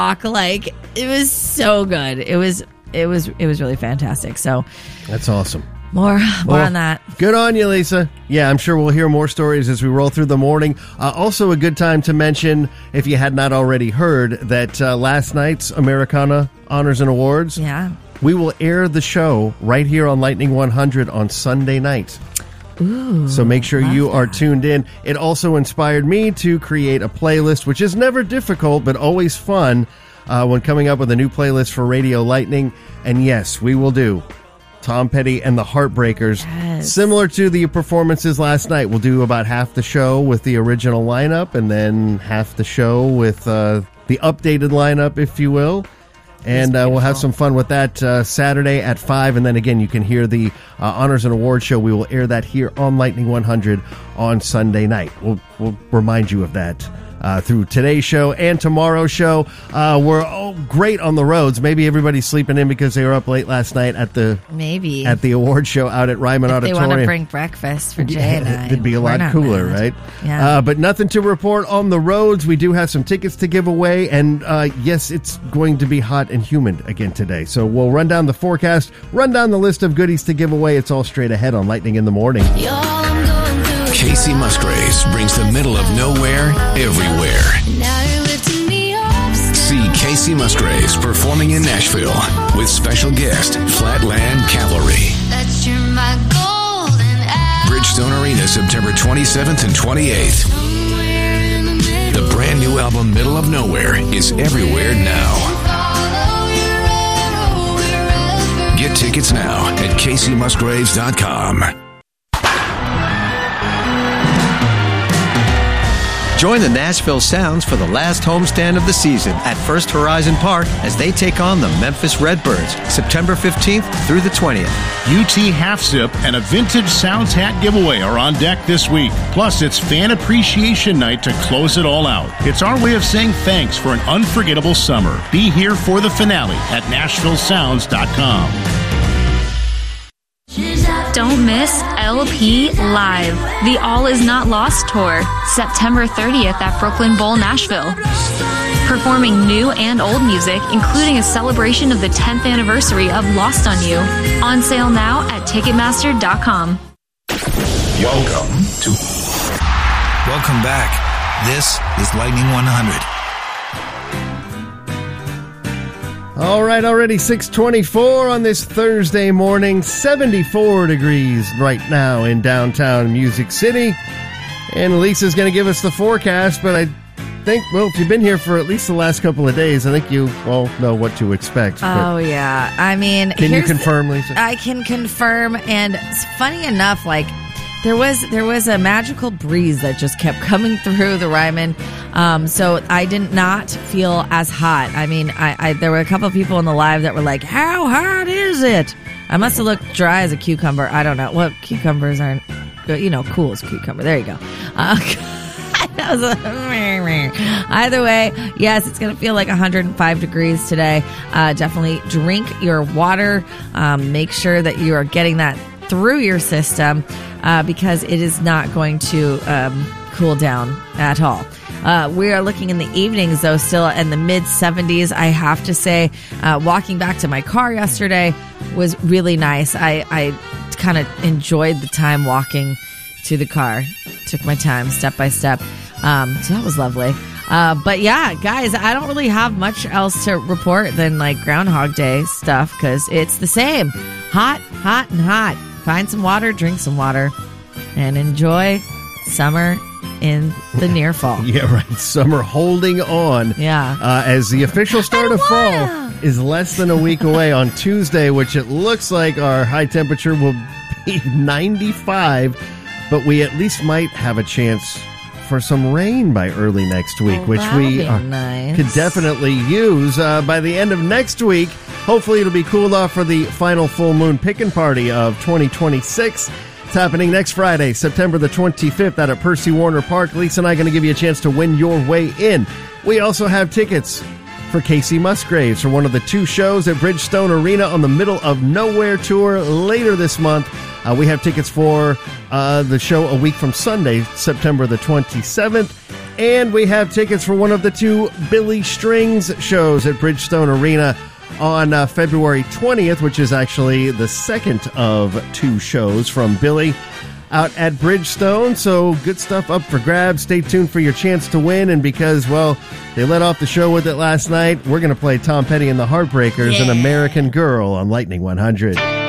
Like, it was so good. It was really fantastic. So that's awesome. More on that. Good on you, Lisa. Yeah, I'm sure we'll hear more stories as we roll through the morning. Also a good time to mention, if you had not already heard, that last night's Americana Honors and Awards, we will air the show right here on Lightning 100 on Sunday night. Ooh, so make sure you are tuned in. It also inspired me to create a playlist, which is never difficult, but always fun when coming up with a new playlist for Radio Lightning. And yes, we will do Tom Petty and the Heartbreakers. Yes. Similar to the performances last night, we'll do about half the show with the original lineup and then half the show with the updated lineup, if you will. And we'll have some fun with that Saturday at 5. And then again, you can hear the Honors and Awards show. We will air that here on Lightning 100 on Sunday night. We'll remind you of that through today's show and tomorrow's show. We're great on the roads. Maybe everybody's sleeping in because they were up late last night at the award show out at Ryman Auditorium. They want to bring breakfast for Jay and I. It'd be a lot cooler, right? Yeah. But nothing to report on the roads. We do have some tickets to give away, and yes, it's going to be hot and humid again today. So we'll run down the forecast, run down the list of goodies to give away. It's all straight ahead on Lightning in the Morning. Kacey Musgraves brings the middle of nowhere everywhere. See Kacey Musgraves performing in Nashville with special guest Flatland Cavalry. Bridgestone Arena, September 27th and 28th. The brand new album Middle of Nowhere is everywhere now. Get tickets now at KaceyMusgraves.com. Join the Nashville Sounds for the last homestand of the season at First Horizon Park as they take on the Memphis Redbirds, September 15th through the 20th. UT Half Zip and a vintage Sounds hat giveaway are on deck this week. Plus, it's Fan Appreciation Night to close it all out. It's our way of saying thanks for an unforgettable summer. Be here for the finale at NashvilleSounds.com. Don't miss LP Live, the All Is Not Lost Tour, September 30th at Brooklyn Bowl, Nashville. Performing new and old music, including a celebration of the 10th anniversary of Lost on You. On sale now at Ticketmaster.com. Welcome back. This is Lightning 100. All right, already 6:24 on this Thursday morning. 74 degrees right now in downtown Music City. And Lisa's going to give us the forecast, but I think, well, if you've been here for at least the last couple of days, I think you all know what to expect. Oh, yeah. I mean, can you confirm, Lisa? I can confirm, and it's funny enough, like, there was a magical breeze that just kept coming through the Ryman, so I did not feel as hot. I mean, I there were a couple of people in the live that were like, "How hot is it?" I must have looked dry as a cucumber. I don't know. Well, cucumbers aren't, cool as a cucumber. There you go. Either way, yes, it's going to feel like 105 degrees today. Definitely drink your water. Make sure that you are getting that through your system because it is not going to cool down at all. We are looking in the evenings, though, still in the mid-70s. I have to say, walking back to my car yesterday was really nice. I kind of enjoyed the time walking to the car. Took my time step by step. So that was lovely. But yeah, guys, I don't really have much else to report than like Groundhog Day stuff because it's the same. Hot, hot, and hot. Find some water, drink some water, and enjoy summer in the near fall. Yeah, right. Summer holding on. Yeah. As the official start of fall is less than a week away on Tuesday, which it looks like our high temperature will be 95, but we at least might have a chance for some rain by early next week, which we could definitely use by the end of next week. Hopefully it'll be cooled off for the final full moon pickin' party of 2026. It's happening next Friday, September the 25th out at Percy Warner Park. Lisa and I are going to give you a chance to win your way in. We also have tickets for Kacey Musgraves for one of the two shows at Bridgestone Arena on the Middle of Nowhere tour later this month. We have tickets for the show a week from Sunday, September the 27th. And we have tickets for one of the 2 Billy Strings shows at Bridgestone Arena on February 20th, which is actually the second of 2 shows from Billy out at Bridgestone. So good stuff up for grabs. Stay tuned for your chance to win. And because, well, they let off the show with it last night, we're going to play Tom Petty and the Heartbreakers, An American Girl on Lightning 100.